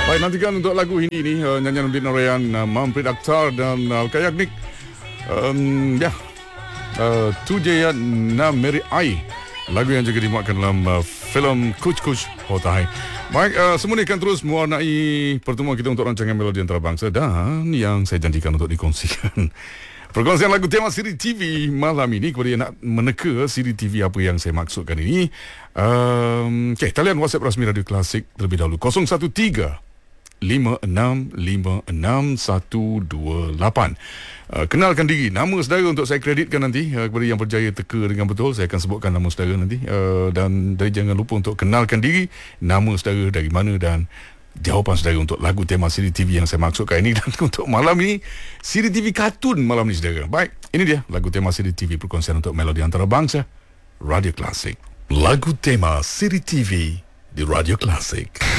Baik, nantikan untuk lagu ini ni nyanyian Din Narayan, Mamprit Akhtar dan Kayak Nik. Tujaya Na Meri Ai, lagu yang juga dimuatkan dalam filem Kuch Kuch Hota Hai. Baik, semua ini akan terus mewarnai pertemuan kita untuk rancangan Melodi Antarabangsa dan yang saya janjikan untuk dikongsikan perkongsian lagu tema siri TV malam ini. Kepada yang nak meneka siri TV apa yang saya maksudkan ini, talian WhatsApp rasmi Radio Klasik terlebih dahulu 013-5656-128. Kenalkan diri, nama saudara untuk saya kreditkan nanti. Kepada yang berjaya teka dengan betul, saya akan sebutkan nama saudara nanti. Dan jangan lupa untuk kenalkan diri, nama saudara dari mana dan jawapan saudara untuk lagu tema siri TV yang saya maksudkan ini. Dan untuk malam ini, siri TV kartun malam ni saudara. Baik, ini dia lagu tema siri TV perkongsian untuk Melodi Antarabangsa Radio Klasik. Lagu tema siri TV di Radio Klasik.